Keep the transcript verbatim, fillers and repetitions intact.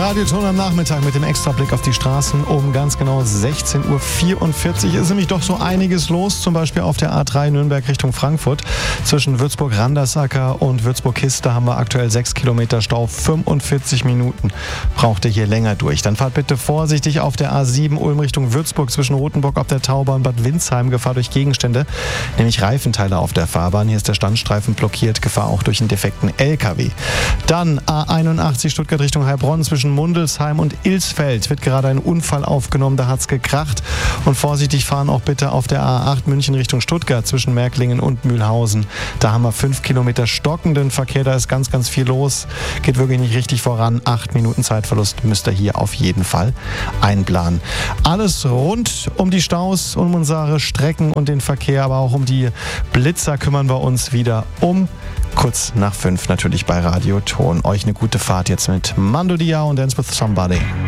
Radioton am Nachmittag mit dem Extrablick auf die Straßen um ganz genau sechzehn Uhr vierundvierzig. Ist nämlich doch so einiges los, zum Beispiel auf der A drei Nürnberg Richtung Frankfurt. Zwischen Würzburg-Randersacker und Würzburg-Kiste haben wir aktuell sechs Kilometer Stau. fünfundvierzig Minuten braucht ihr hier länger durch. Dann fahrt bitte vorsichtig auf der A sieben Ulm Richtung Würzburg zwischen Rothenburg auf der Tauber und Bad Windsheim. Gefahr durch Gegenstände, nämlich Reifenteile auf der Fahrbahn. Hier ist der Standstreifen blockiert. Gefahr auch durch einen defekten L K W. Dann A einundachtzig Stuttgart Richtung Heilbronn zwischen Mundelsheim und Ilsfeld wird gerade ein Unfall aufgenommen, da hat es gekracht. Und vorsichtig fahren auch bitte auf der A acht München Richtung Stuttgart zwischen Märklingen und Mühlhausen. Da haben wir fünf Kilometer stockenden Verkehr, da ist ganz, ganz viel los. Geht wirklich nicht richtig voran. Acht Minuten Zeitverlust müsst ihr hier auf jeden Fall einplanen. Alles rund um die Staus, um unsere Strecken und den Verkehr, aber auch um die Blitzer kümmern wir uns wieder um kurz nach fünf natürlich bei Radioton. Euch eine gute Fahrt jetzt mit Mando Diao und Dance with Somebody.